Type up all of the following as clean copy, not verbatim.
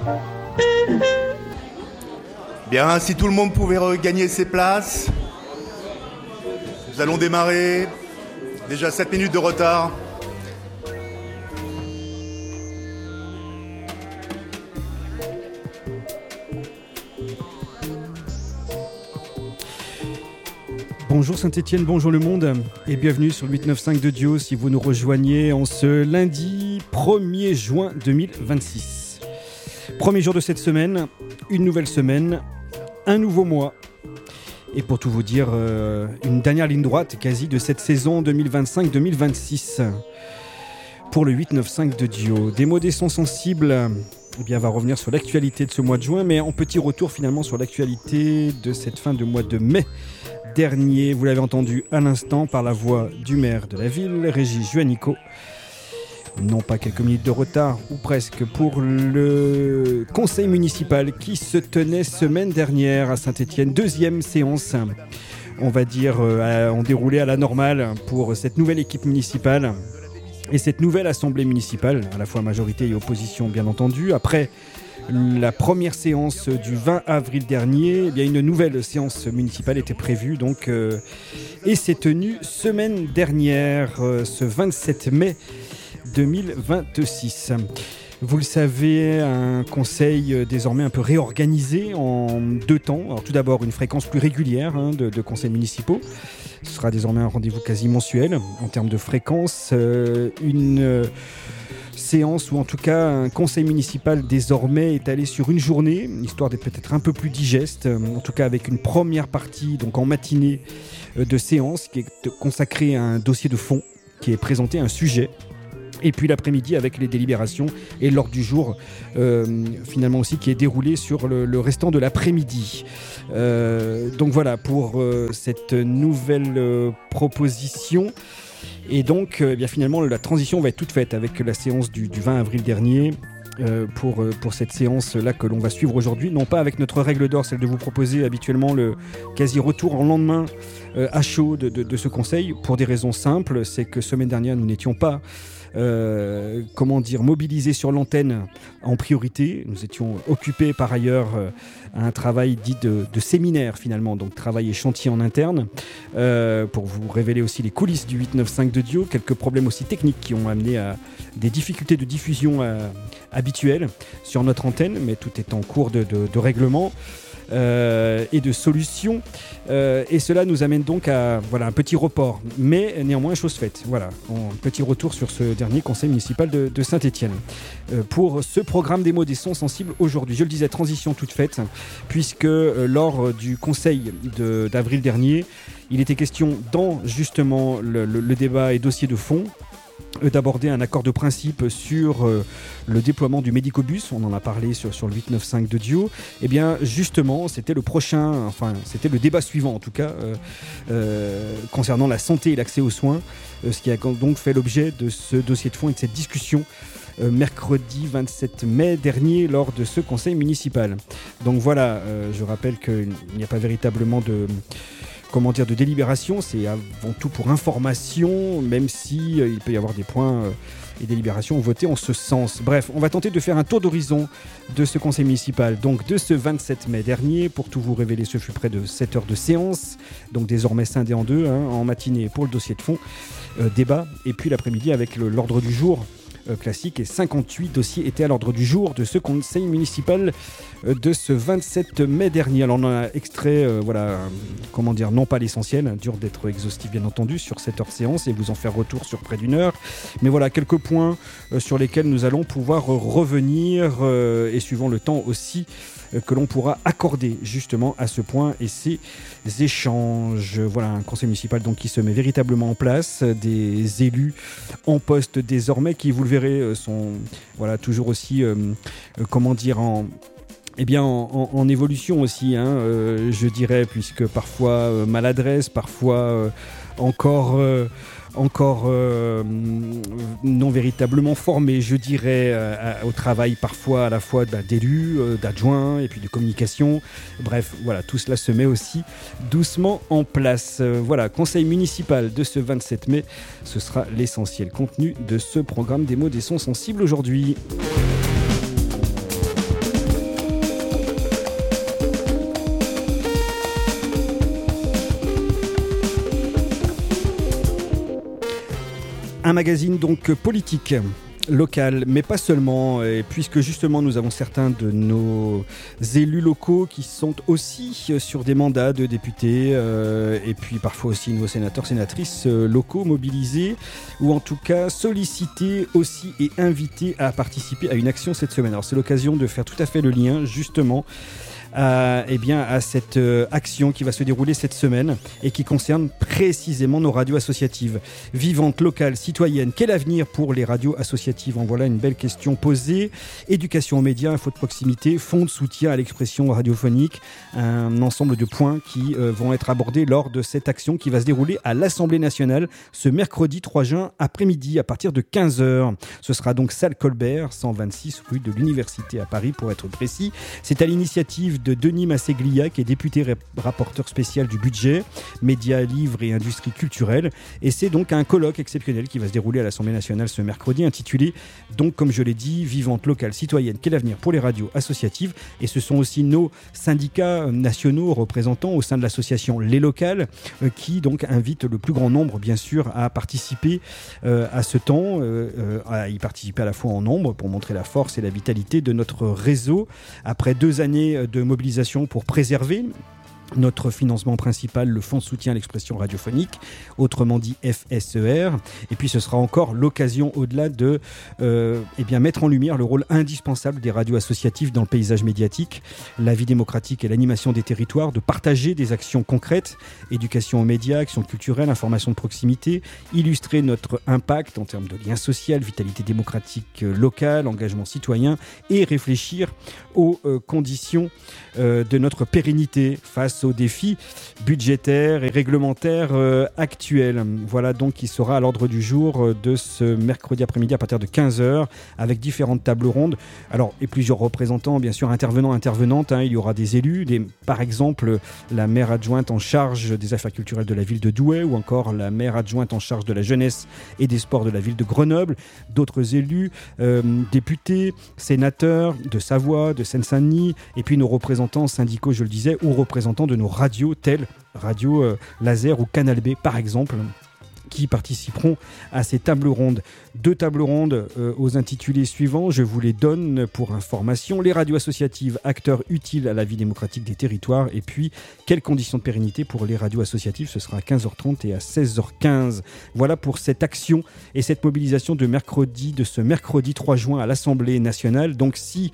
Bien, si tout le monde pouvait regagner ses places, nous allons démarrer. Déjà 7 minutes de retard. Bonjour Saint-Étienne, bonjour le monde et bienvenue sur le 895 de Dio si vous nous rejoignez en ce lundi 1er juin 2026. Premier jour de cette semaine, une nouvelle semaine, un nouveau mois et pour tout vous dire, une dernière ligne droite quasi de cette saison 2025-2026 pour le 895 de Dio. Des mots, des sons sensibles, on va revenir sur l'actualité de ce mois de juin mais en petit retour finalement sur l'actualité de cette fin de mois de mai dernier, vous l'avez entendu à l'instant par la voix du maire de la ville, Régis Juanico. Non pas quelques minutes de retard, ou presque, pour le conseil municipal qui se tenait semaine dernière à Saint-Étienne. Deuxième séance, on va dire, en déroulé à la normale pour cette nouvelle équipe municipale et cette nouvelle assemblée municipale, à la fois majorité et opposition bien entendu. Après la première séance du 20 avril dernier, une nouvelle séance municipale était prévue donc, et s'est tenue semaine dernière, ce 27 mai 2026. Vous le savez, un conseil désormais un peu réorganisé en deux temps. Alors, tout d'abord, une fréquence plus régulière de conseils municipaux. Ce sera désormais un rendez-vous quasi mensuel en termes de fréquence. Une séance ou en tout cas un conseil municipal désormais étalé sur une journée, histoire d'être peut-être un peu plus digeste, en tout cas avec une première partie donc en matinée de séance qui est consacrée à un dossier de fond qui est présenté, un sujet. Et puis l'après-midi avec les délibérations et l'ordre du jour finalement aussi qui est déroulé sur le restant de l'après-midi. Donc voilà pour cette nouvelle proposition. Et donc finalement la transition va être toute faite avec la séance du 20 avril dernier. Pour cette séance-là que l'on va suivre aujourd'hui, non pas avec notre règle d'or, celle de vous proposer habituellement le quasi-retour en lendemain à chaud de ce conseil, pour des raisons simples, c'est que semaine dernière nous n'étions pas mobilisés sur l'antenne en priorité. Nous étions occupés par ailleurs à un travail dit de séminaire finalement, donc travail et chantier en interne, pour vous révéler aussi les coulisses du 895 de Dio, quelques problèmes aussi techniques qui ont amené à des difficultés de diffusion habituelles sur notre antenne, mais tout est en cours de règlement. Et de solutions et cela nous amène donc à un petit report mais néanmoins chose faite, un petit retour sur ce dernier conseil municipal de Saint-Étienne pour ce programme des mots des sons sensibles aujourd'hui. Je le disais, transition toute faite puisque lors du conseil d'avril dernier il était question dans justement le débat et dossier de fond d'aborder un accord de principe sur le déploiement du médicobus. On en a parlé sur le 895 de Dio. Et bien justement, c'était c'était le débat suivant en tout cas, concernant la santé et l'accès aux soins, ce qui a donc fait l'objet de ce dossier de fond et de cette discussion mercredi 27 mai dernier lors de ce conseil municipal. Donc voilà, je rappelle qu'il n'y a pas véritablement de délibération, c'est avant tout pour information, même si il peut y avoir des points et délibérations votées en ce sens. Bref, on va tenter de faire un tour d'horizon de ce conseil municipal, donc de ce 27 mai dernier. Pour tout vous révéler, ce fut près de 7 heures de séance, donc désormais scindé en deux, en matinée pour le dossier de fond, débat, et puis l'après-midi avec l'ordre du jour classique, et 58 dossiers étaient à l'ordre du jour de ce conseil municipal de ce 27 mai dernier. Alors on en a extrait, non pas l'essentiel, dur d'être exhaustif bien entendu sur cette heure séance et vous en faire retour sur près d'une heure, mais voilà quelques points sur lesquels nous allons pouvoir revenir et suivant le temps aussi que l'on pourra accorder justement à ce point et ces échanges. Voilà un conseil municipal donc qui se met véritablement en place, des élus en poste désormais qui, vous le verrez, sont toujours aussi en évolution aussi, je dirais, puisque parfois maladresse, parfois encore non véritablement formé, je dirais, au travail parfois à la fois d'élus, d'adjoints et puis de communication. Bref, tout cela se met aussi doucement en place. Conseil municipal de ce 27 mai, ce sera l'essentiel contenu de ce programme des mots des sons sensibles aujourd'hui. Un magazine donc politique, local, mais pas seulement, et puisque justement nous avons certains de nos élus locaux qui sont aussi sur des mandats de députés, et puis parfois aussi nos sénateurs, sénatrices locaux mobilisés, ou en tout cas sollicités aussi et invités à participer à une action cette semaine. Alors c'est l'occasion de faire tout à fait le lien justement à cette action qui va se dérouler cette semaine et qui concerne précisément nos radios associatives vivantes, locales, citoyennes. Quel avenir pour les radios associatives? En voilà une belle question posée. Éducation aux médias, info de proximité, fonds de soutien à l'expression radiophonique, un ensemble de points qui vont être abordés lors de cette action qui va se dérouler à l'Assemblée nationale ce mercredi 3 juin après-midi à partir de 15h. Ce sera donc salle Colbert, 126 rue de l'Université à Paris pour être précis. C'est à l'initiative de Denis Masseglia, qui est député rapporteur spécial du budget, médias, livres et industries culturelles. Et c'est donc un colloque exceptionnel qui va se dérouler à l'Assemblée nationale ce mercredi, intitulé, donc comme je l'ai dit, Vivante, locale, citoyenne, quel avenir pour les radios associatives. Et ce sont aussi nos syndicats nationaux représentants au sein de l'association Les Locales, qui donc invitent le plus grand nombre, bien sûr, à participer à ce temps, à y participer à la fois en nombre pour montrer la force et la vitalité de notre réseau. Après 2 années de mobilisation pour préserver notre financement principal, le fonds de soutien à l'expression radiophonique, autrement dit FSER. Et puis ce sera encore l'occasion, au-delà de mettre en lumière le rôle indispensable des radios associatives dans le paysage médiatique, la vie démocratique et l'animation des territoires, de partager des actions concrètes, éducation aux médias, actions culturelles, information de proximité, illustrer notre impact en termes de lien social, vitalité démocratique locale, engagement citoyen, et réfléchir aux conditions de notre pérennité face aux défis budgétaires et réglementaires actuels. Voilà donc qui sera à l'ordre du jour de ce mercredi après-midi à partir de 15h avec différentes tables rondes. Alors, et plusieurs représentants, bien sûr, intervenantes. Il y aura des élus, par exemple la maire adjointe en charge des affaires culturelles de la ville de Douai ou encore la maire adjointe en charge de la jeunesse et des sports de la ville de Grenoble. D'autres élus, députés, sénateurs de Savoie, de Seine-Saint-Denis et puis nos représentants syndicaux, je le disais, ou représentants de nos radios telles Radio Laser ou Canal B par exemple, qui participeront à ces tables rondes. 2 tables rondes aux intitulés suivants, je vous les donne pour information. Les radios associatives, acteurs utiles à la vie démocratique des territoires, et puis quelles conditions de pérennité pour les radios associatives, ce sera à 15h30 et à 16h15. Voilà pour cette action et cette mobilisation de ce mercredi 3 juin à l'Assemblée nationale. Donc si,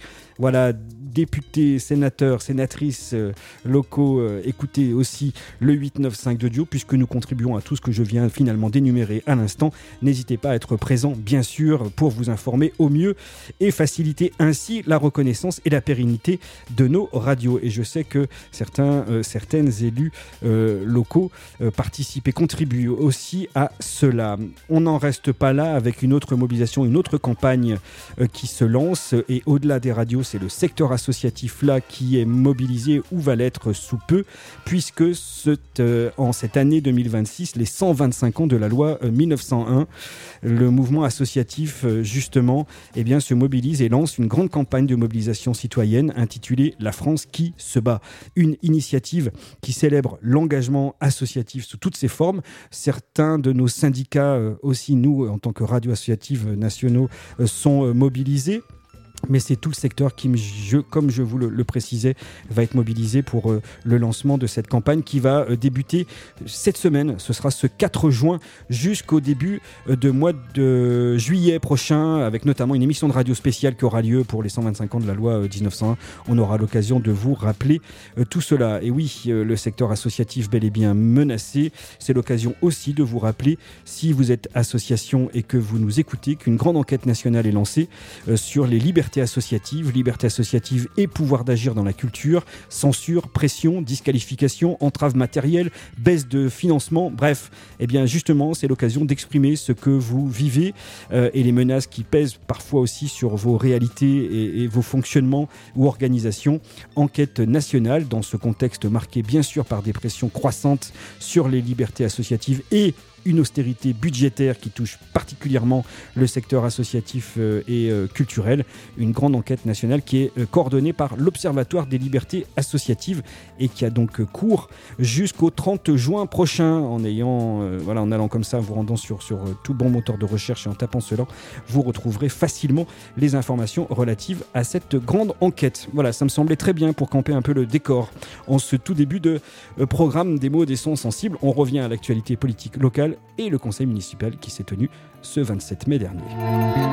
députés, sénateurs, sénatrices locaux, écoutez aussi le 895 de Dio, puisque nous contribuons à tout ce que je viens finalement d'énumérer à l'instant. N'hésitez pas à être présent, bien sûr, pour vous informer au mieux et faciliter ainsi la reconnaissance et la pérennité de nos radios. Et je sais que certaines élus locaux participent et contribuent aussi à cela. On n'en reste pas là avec une autre mobilisation, une autre campagne qui se lance. Et au-delà des radios, c'est le secteur associatif là qui est mobilisé ou va l'être sous peu, puisque en cette année 2026, les 125 ans de la loi 1901, le mouvement associatif justement se mobilise et lance une grande campagne de mobilisation citoyenne intitulée La France qui se bat. Une initiative qui célèbre l'engagement associatif sous toutes ses formes. Certains de nos syndicats aussi, nous en tant que radio associative nationaux, sont mobilisés. Mais c'est tout le secteur qui, comme je vous le précisais, va être mobilisé pour le lancement de cette campagne qui va débuter cette semaine. Ce sera ce 4 juin jusqu'au début de mois de juillet prochain, avec notamment une émission de radio spéciale qui aura lieu pour les 125 ans de la loi 1901. On aura l'occasion de vous rappeler tout cela. Et oui, le secteur associatif bel et bien menacé. C'est l'occasion aussi de vous rappeler, si vous êtes association et que vous nous écoutez, qu'une grande enquête nationale est lancée sur les liberté associative et pouvoir d'agir dans la culture, censure, pression, disqualification, entrave matérielle, baisse de financement, bref, justement, c'est l'occasion d'exprimer ce que vous vivez et les menaces qui pèsent parfois aussi sur vos réalités et vos fonctionnements ou organisations. Enquête nationale dans ce contexte marqué bien sûr par des pressions croissantes sur les libertés associatives et une austérité budgétaire qui touche particulièrement le secteur associatif et culturel. Une grande enquête nationale qui est coordonnée par l'Observatoire des libertés associatives et qui a donc cours jusqu'au 30 juin prochain. En allant comme ça, vous rendant sur tout bon moteur de recherche et en tapant cela, vous retrouverez facilement les informations relatives à cette grande enquête. Voilà, ça me semblait très bien pour camper un peu le décor. En ce tout début de programme des mots et des sons sensibles, on revient à l'actualité politique locale et le conseil municipal qui s'est tenu ce 27 mai dernier.